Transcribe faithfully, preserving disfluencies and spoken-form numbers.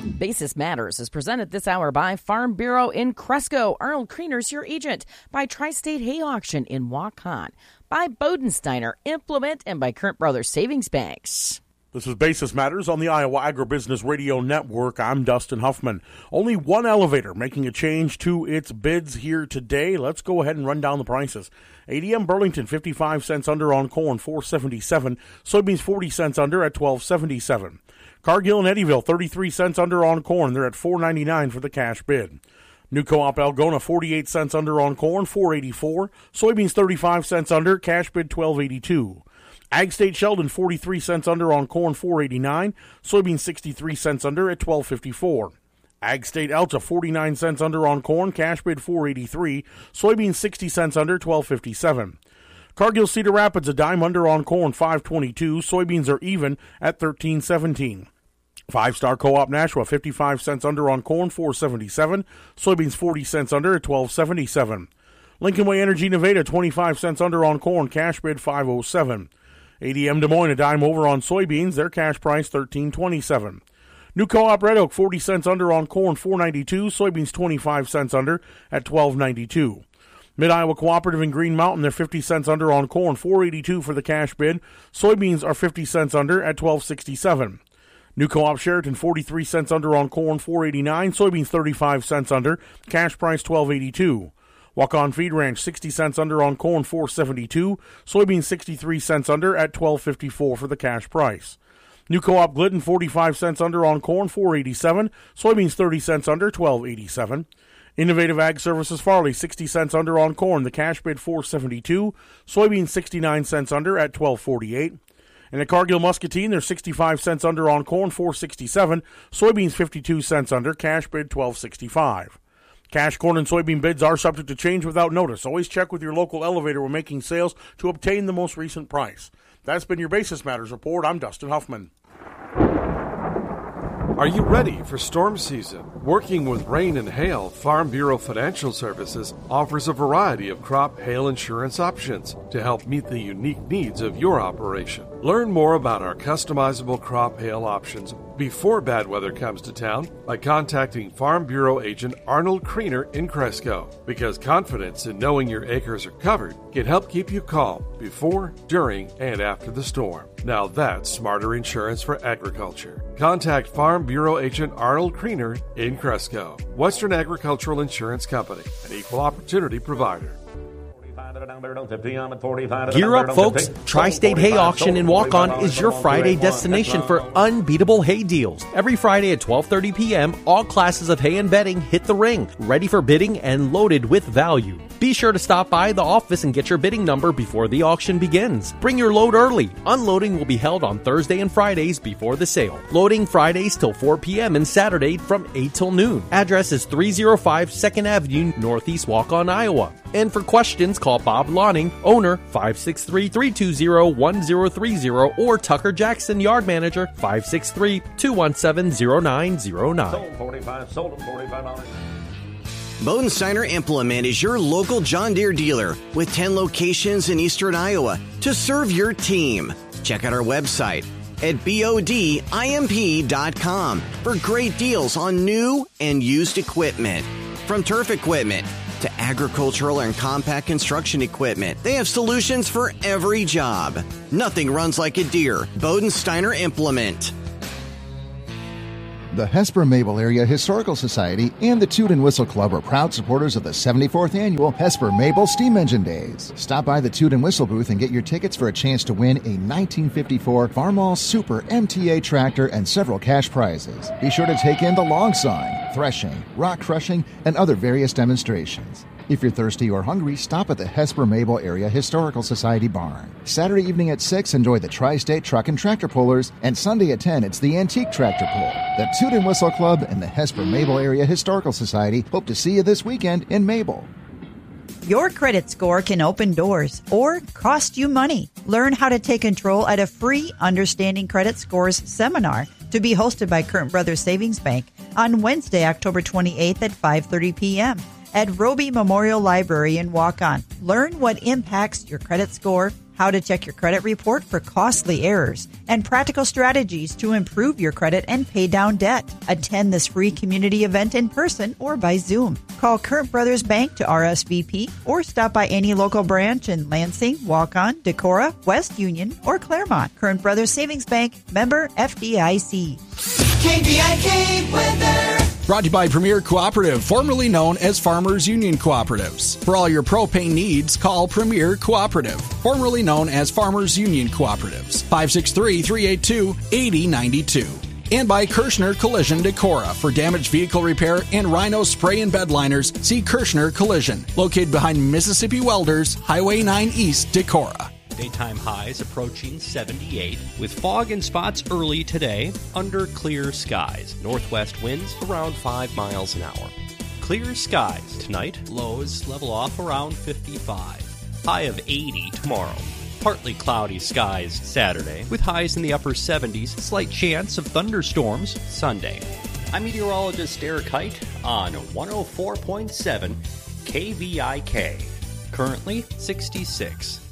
Basis Matters is presented this hour by Farm Bureau in Cresco. Arnold Kriener's your agent. By Tri-State Hay Auction in Waukon. By Bodensteiner Implement, and by Current Brothers Savings Banks. This is Basis Matters on the Iowa Agribusiness Radio Network. I'm Dustin Huffman. Only one elevator making a change to its bids here today. Let's go ahead and run down the prices. A D M Burlington, fifty-five cents under on corn, four seventy-seven. Soybeans, forty cents under at twelve seventy-seven. Cargill and Eddyville, thirty-three cents under on corn. They're at four ninety-nine for the cash bid. New Co-op Algona, forty-eight cents under on corn, four eighty-four. Soybeans, thirty-five cents under, cash bid twelve eighty-two. Ag State Sheldon, forty-three cents under on corn, four eighty-nine. Soybeans, sixty-three cents under at twelve fifty-four. Ag State Alta, forty-nine cents under on corn, cash bid four eighty-three. Soybeans, sixty cents under, twelve fifty-seven. Cargill Cedar Rapids, a dime under on corn, five twenty-two. Soybeans are even at thirteen seventeen. Five Star Co-op Nashua, fifty-five cents under on corn, four seventy-seven. Soybeans, forty cents under at twelve seventy-seven. Lincoln Way Energy Nevada, twenty-five cents under on corn, cash bid five oh seven. A D M Des Moines, a dime over on soybeans, their cash price thirteen twenty-seven. New Co-op Red Oak, forty cents under on corn, four ninety-two. Soybeans, twenty-five cents under at twelve ninety-two. Mid-Iowa Cooperative in Green Mountain, they're fifty cents under on corn, four eighty-two for the cash bid. Soybeans are fifty cents under at twelve sixty-seven. New Co-op Sheraton, forty-three cents under on corn, four eighty-nine. Soybeans, thirty-five cents under, cash price twelve eighty-two. Waukon Feed Ranch, sixty cents under on corn, four seventy-two. Soybeans, sixty-three cents under at twelve fifty-four for the cash price. New Co-op Glidden, forty-five cents under on corn, four eighty-seven. Soybeans, thirty cents under, twelve eighty-seven. Innovative Ag Services Farley, sixty cents under on corn, the cash bid four seventy-two. Soybeans, sixty-nine cents under at twelve forty-eight. And at Cargill Muscatine, they're sixty-five cents under on corn, four sixty-seven. Soybeans, fifty-two cents under, cash bid twelve sixty-five. Cash corn and soybean bids are subject to change without notice. Always check with your local elevator when making sales to obtain the most recent price. That's been your Basis Matters Report. I'm Dustin Huffman. Are you ready for storm season? Working with rain and hail, Farm Bureau Financial Services offers a variety of crop hail insurance options to help meet the unique needs of your operation. Learn more about our customizable crop hail options before bad weather comes to town by contacting Farm Bureau agent Arnold Kriener in Cresco, because confidence in knowing your acres are covered can help keep you calm before, during, and after the storm. Now that's smarter insurance for agriculture. Contact Farm Bureau agent Arnold Kriener in Cresco. Western Agricultural Insurance Company, an equal opportunity provider. Gear up, folks. Tri-State Hay Auction in Waukon is your Friday destination for unbeatable hay deals. Every Friday at twelve thirty p.m., all classes of hay and bedding hit the ring, ready for bidding and loaded with value. Be sure to stop by the office and get your bidding number before the auction begins. Bring your load early. Unloading will be held on Thursday and Fridays before the sale. Loading Fridays till four p.m. and Saturday from eight till noon. Address is three oh five second Avenue, Northeast Waukon, Iowa. And for questions, call Bob Lawning, owner, five six three, three two zero, one zero three zero, or Tucker Jackson, yard manager, five six three, two one seven, zero nine zero nine. Sold forty-five, sold them forty-five dollars. Bodensteiner Implement is your local John Deere dealer with ten locations in eastern Iowa to serve your team. Check out our website at bodimp dot com for great deals on new and used equipment. From turf equipment to agricultural and compact construction equipment, they have solutions for every job. Nothing runs like a Deere. Bodensteiner Implement. The Hesper-Mabel Area Historical Society and the Toot and Whistle Club are proud supporters of the seventy-fourth Annual Hesper-Mabel Steam Engine Days. Stop by the Toot and Whistle booth and get your tickets for a chance to win a nineteen fifty-four Farmall Super M T A tractor and several cash prizes. Be sure to take in the long sign, threshing, rock crushing, and other various demonstrations. If you're thirsty or hungry, stop at the Hesper-Mabel Area Historical Society barn. Saturday evening at six, enjoy the Tri-State Truck and Tractor Pullers, and Sunday at ten, it's the Antique Tractor Pull. The Toot and Whistle Club and the Hesper-Mabel Area Historical Society hope to see you this weekend in Mabel. Your credit score can open doors or cost you money. Learn how to take control at a free Understanding Credit Scores seminar to be hosted by Current Brothers Savings Bank on Wednesday, October twenty-eighth at five thirty p.m. at Roby Memorial Library in Waukon. Learn what impacts your credit score, how to check your credit report for costly errors, and practical strategies to improve your credit and pay down debt. Attend this free community event in person or by Zoom. Call Current Brothers Bank to R S V P or stop by any local branch in Lansing, Waukon, Decorah, West Union, or Claremont. Current Brothers Savings Bank, member F D I C. K V I K weather. Brought to you by Premier Cooperative, formerly known as Farmers Union Cooperatives. For all your propane needs, call Premier Cooperative, formerly known as Farmers Union Cooperatives. five six three, three eight two, eight zero nine two. And by Kirschner Collision Decorah. For damaged vehicle repair and Rhino spray and bed liners, see Kirschner Collision. Located behind Mississippi Welders, Highway nine East, Decorah. Daytime highs approaching seventy-eight, with fog and spots early today under clear skies. Northwest winds around five miles an hour. Clear skies tonight. Lows level off around fifty-five. High of eighty tomorrow. Partly cloudy skies Saturday, with highs in the upper seventies. Slight chance of thunderstorms Sunday. I'm meteorologist Eric Height on one oh four point seven K V I K. Currently sixty-six.